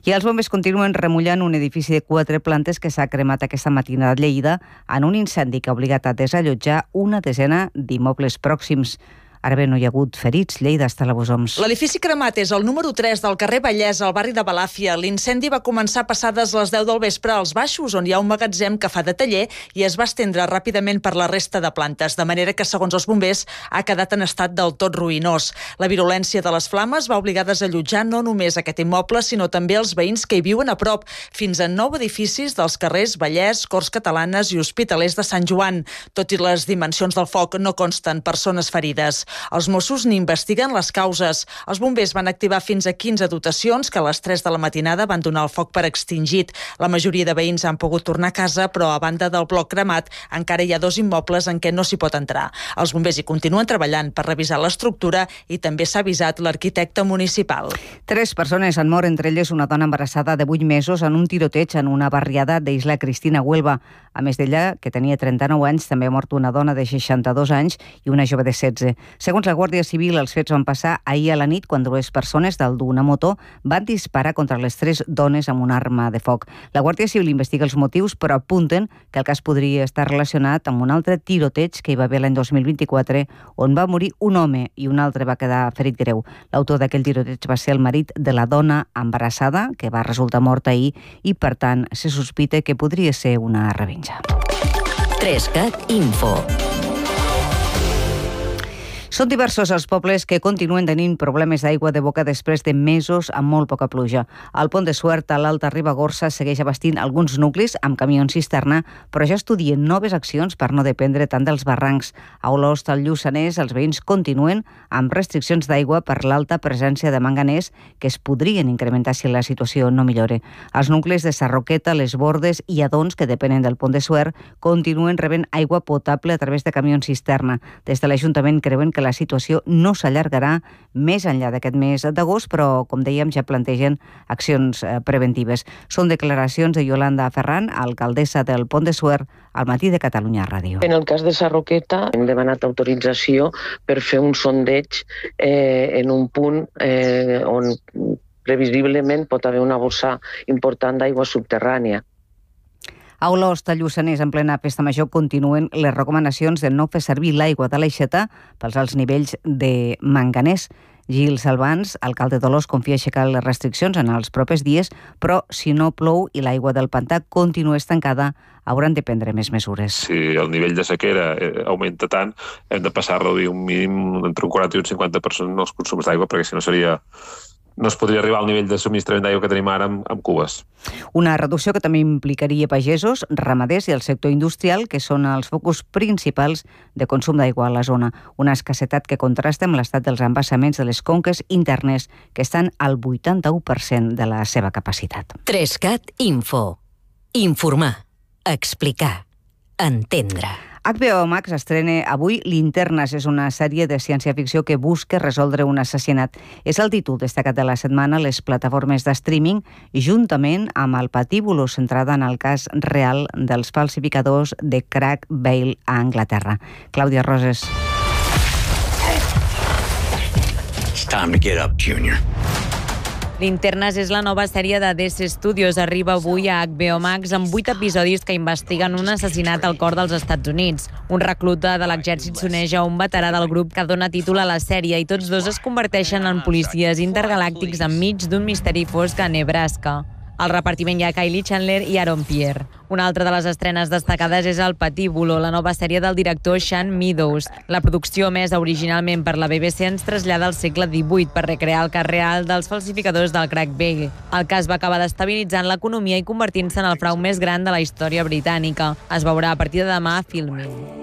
I els bombers continuen remullant un edifici de 4 plantes que s'ha cremat aquesta matinada a Lleida en un incendi que ha obligat a desallotjar una desena d'immobles pròxims. Ara bé, no hi ha hagut ferits. Lleida, està a la Bosoms. L'edifici cremat és el número 3 del carrer Vallès, al barri de Balàfia. L'incendi va començar passades les 10 del vespre als baixos, on hi ha un magatzem que fa de taller, i es va estendre ràpidament per la resta de plantes, de manera que, segons els bombers, ha quedat en estat del tot ruïnós. La virulència de les flames va obligar a desallotjar no només aquest immoble, sinó també els veïns que hi viuen a prop, fins a 9 edificis dels carrers Vallès, Corts Catalanes i Hospitalers de Sant Joan. Tot i les dimensions del foc, no consten persones ferides. Els Mossos n'investiguen les causes. Els bombers van activar fins a 15 dotacions que a les 3 de la matinada van donar el foc per extingit. La majoria de veïns han pogut tornar a casa, però a banda del bloc cremat encara hi ha 2 immobles en què no s'hi pot entrar. Els bombers hi continuen treballant per revisar l'estructura i també s'ha avisat l'arquitecte municipal. 3 persones han mort, entre elles una dona embarassada de 8 mesos en un tiroteig en una barriada d'Isla Cristina, Huelva. A més d'ella, que tenia 39 anys, també ha mort una dona de 62 anys i una jove de 16. Segons la Guàrdia Civil, els fets van passar ahir a la nit quan 2 persones dalt d'una moto van disparar contra les 3 dones amb una arma de foc. La Guàrdia Civil investiga els motius, però apunten que el cas podria estar relacionat amb un altre tiroteig que hi va haver l'any 2024, on va morir un home i un altre va quedar ferit greu. L'autor d'aquell tiroteig va ser el marit de la dona embarassada, que va resultar morta ahir, i per tant se sospita que podria ser una revenja. 3CAT Info. Són diversos els pobles que continuen tenint problemes d'aigua de boca després de mesos amb molt poca pluja. El Pont de Suert, a l'Alta Ribagorça, segueix abastint alguns nuclis amb camions cisterna, però ja estudien noves accions per no dependre tant dels barrancs. A Olost, al Lluçanès, els veïns continuen amb restriccions d'aigua per l'alta presència de manganès que es podrien incrementar si la situació no millore. Els nuclis de Sarroqueta, Les Bordes i Adons, que depenen del Pont de Suert, continuen rebent aigua potable a través de camions cisterna. Des de l'Ajuntament creuen que la situació no s'allargarà més enllà d'aquest mes d'agost, però, com dèiem, ja plantegen accions preventives. Són declaracions de Yolanda Ferran, alcaldessa del Pont de Suert, al Matí de Catalunya Ràdio. En el cas de Sarroqueta hem demanat autorització per fer un sondeig en un punt on previsiblement pot haver una bossa important d'aigua subterrània. A Olost, a Lluçanès, en plena festa major, continuen les recomanacions de no fer servir l'aigua de l'aixeta pels alts nivells de manganès. Gil Salvans, alcalde d'Olost, confia aixecar les restriccions en els propers dies, però si no plou i l'aigua del pantà continua estancada, hauran de prendre més mesures. Si el nivell de sequera augmenta tant, hem de passar a reduir un mínim entre un 40 i un 50% els consums d'aigua, perquè si no no es podria arribar al nivell de subministrament d'aigua que tenim ara amb cubes. Una reducció que també implicaria pagesos, ramaders i el sector industrial, que són els focus principals de consum d'aigua a la zona. Una escassetat que contrasta amb l'estat dels embassaments de les conques internes, que estan al 81% de la seva capacitat. 3CAT Info. Informar, explicar, entendre. HBO Max estrena avui Linternes. És una sèrie de ciència-ficció que busca resoldre un assassinat. És el títol destacat de la setmana a les plataformes de streaming, juntament amb El patíbulo, centrada en el cas real dels falsificadors de crack Bale a Anglaterra. Clàudia Roses. It's time to get up, Junior. Linternes és la nova sèrie de DC Studios. Arriba avui a HBO Max amb 8 episodis que investiguen un assassinat al cor dels Estats Units. Un recluta de l'exèrcit s'uneix a un veterà del grup que dona títol a la sèrie i tots dos es converteixen en policies intergalàctics enmig d'un misteri fosc a Nebraska. Al repartiment hi ha Kylie Chandler i Aaron Pierre. Una altra de les estrenes destacades és El patíbulo, la nova sèrie del director Sean Meadows. La producció, emesa originalment per la BBC, ens trasllada al segle XVIII per recrear el cas real dels falsificadors del crack Bale. El cas va acabar destabilitzant l'economia i convertint-se en el frau més gran de la història britànica. Es veurà a partir de demà a Filmin.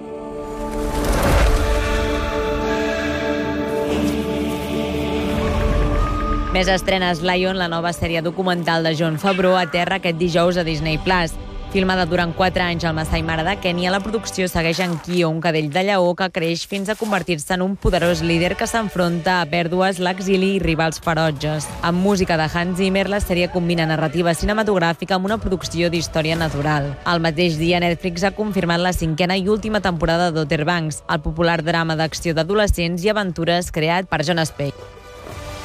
Més estrenes. Lion, la nova sèrie documental de Jon Favreau, aterra aquest dijous a Disney+. Filmada durant 4 anys al Masai Mara de Kènia, la producció segueix en Kio, un cadell de lleó que creix fins a convertir-se en un poderós líder que s'enfronta a pèrdues, l'exili i rivals ferotges. Amb música de Hans Zimmer, la sèrie combina narrativa cinematogràfica amb una producció d'història natural. El mateix dia, Netflix ha confirmat la 5a i última temporada d'Outer Banks, el popular drama d'acció d'adolescents i aventures creat per Jon Spaihts.